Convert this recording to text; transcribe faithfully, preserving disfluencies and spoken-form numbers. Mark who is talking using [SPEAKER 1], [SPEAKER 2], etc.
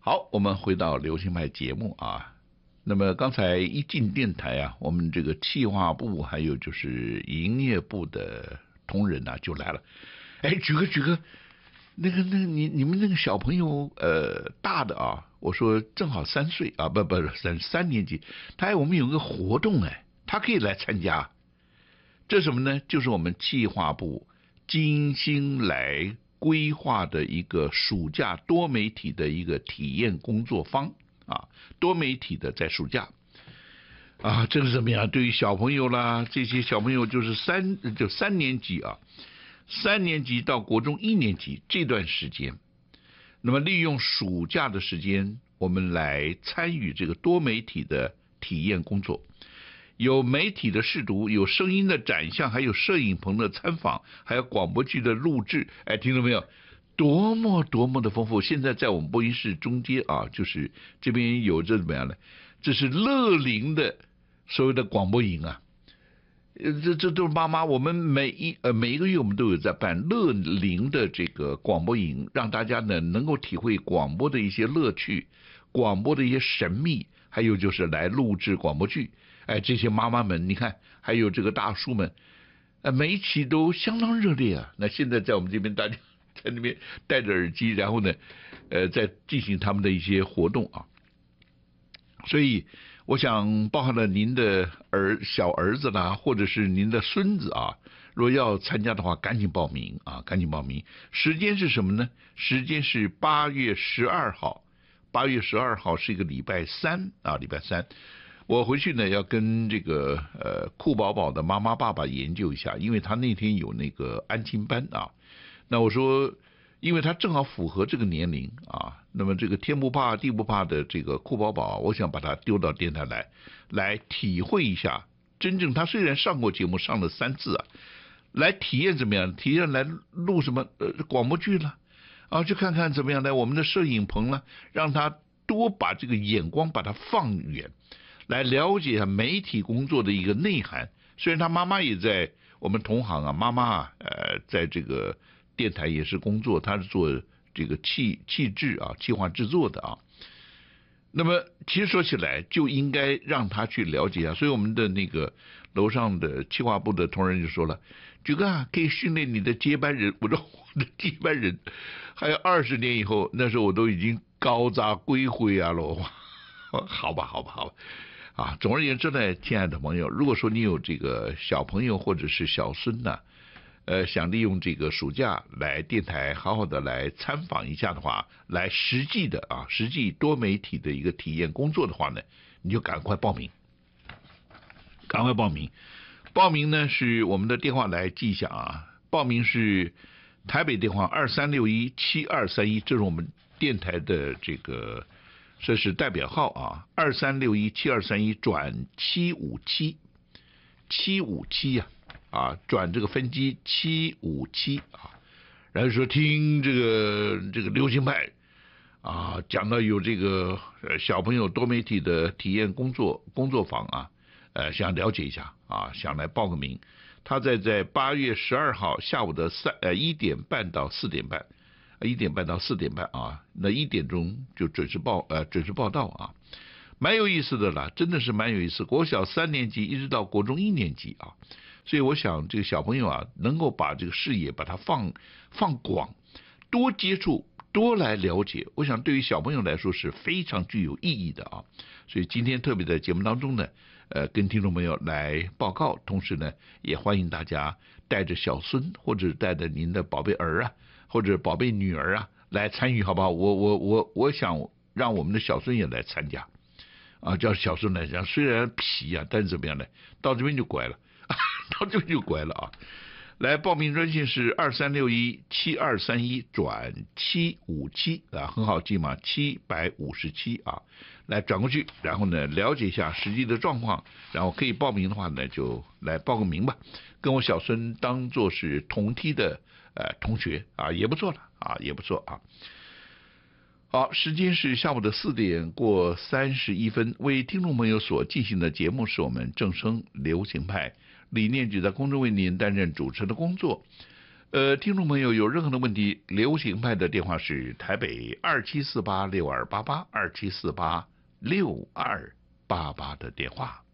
[SPEAKER 1] 好，我们回到流行派节目啊。那么刚才一进电台啊，我们这个企划部还有就是营业部的同仁啊就来了。哎，举个举个，那个那个你你们那个小朋友呃大的啊，我说正好三岁啊，不不三三年级，他我们有个活动哎，他可以来参加。这什么呢？就是我们企划部精心来规划的一个暑假多媒体的一个体验工作坊啊，多媒体的在暑假啊，这个怎么样？对于小朋友啦，这些小朋友就是三就三年级啊，三年级到国中一年级这段时间，那么利用暑假的时间，我们来参与这个多媒体的体验工作。有媒体的试读，有声音的展项，还有摄影棚的参访，还有广播剧的录制。哎，听到没有？多么多么的丰富！现在在我们播音室中间啊，就是这边有这怎么样呢？这是乐龄的所谓的广播营啊。呃，这这都是妈妈，我们每一呃每一个月我们都有在办乐龄的这个广播营，让大家呢能够体会广播的一些乐趣，广播的一些神秘，还有就是来录制广播剧。哎，这些妈妈们，你看，还有这个大叔们，呃，每一期都相当热烈啊。那现在在我们这边，大家在那边戴着耳机，然后呢，呃，在进行他们的一些活动啊。所以，我想，包含了您的儿小儿子啦，或者是您的孙子啊，如果要参加的话，赶紧报名啊，赶紧报名。时间是什么呢？时间是八月十二号，八月十二号是一个礼拜三啊，礼拜三。我回去呢要跟这个呃酷宝宝的妈妈爸爸研究一下，因为他那天有那个安亲班啊。那我说，因为他正好符合这个年龄啊，那么这个天不怕地不怕的这个酷宝宝，我想把他丢到电台来，来体会一下真正他虽然上过节目上了三次啊，来体验怎么样？体验来录什么呃广播剧了啊，去看看怎么样来我们的摄影棚了，让他多把这个眼光把它放远。来了解媒体工作的一个内涵。虽然他妈妈也在我们同行啊，妈妈啊，呃，在这个电台也是工作，他是做这个气气制啊，气化制作的啊。那么其实说起来，就应该让他去了解啊。所以我们的那个楼上的企划部的同仁就说了，举个啊，可以训练你的接班人。我说我的接班人还有二十年以后，那时候我都已经高扎归灰啊喽。好吧，好吧，好吧。啊，总而言之呢，亲爱的朋友，如果说你有这个小朋友或者是小孙呢，呃，想利用这个暑假来电台好好的来参访一下的话，来实际的啊，实际多媒体的一个体验工作的话呢，你就赶快报名，赶快报名。报名呢是我们的电话来记一下啊，报名是台北电话二三六一七二三一，这是我们电台的这个。这是代表号啊，二三六一七二三一转七五七，七五七呀，啊，转这个分机七五七啊，然后说听这个这个流行派啊，讲到有这个呃小朋友多媒体的体验工作工作坊啊，呃，想了解一下啊，想来报个名，他在在八月十二号下午的三呃一点半到四点半。一点半到四点半啊，那一点钟就准时报呃准时报到啊，蛮有意思的啦，真的是蛮有意思。国小三年级一直到国中一年级啊，所以我想这个小朋友啊，能够把这个视野把它放放广，多接触，多来了解，我想对于小朋友来说是非常具有意义的啊。所以今天特别在节目当中呢，呃，跟听众朋友来报告，同时呢，也欢迎大家带着小孙或者带着您的宝贝儿啊。或者宝贝女儿啊来参与，好不好？我我我我想让我们的小孙也来参加，啊，叫小孙来讲，虽然皮啊，但是怎么样呢？到这边就乖了，到这边就乖了啊！来报名专线是二三六一七二三一转七五七啊，很好记嘛，七百五十七啊，来转过去，然后呢了解一下实际的状况，然后可以报名的话呢，就来报个名吧，跟我小孙当做是同梯的。呃，同学啊，也不错了啊，也不错啊。好，时间是下午的四点过三十一分。为听众朋友所进行的节目是我们正声流行派，李念举在空中为您担任主持的工作。 呃，听众朋友有任何的问题，流行派的电话是台北二七四八六二八八二七四八六二八八的电话。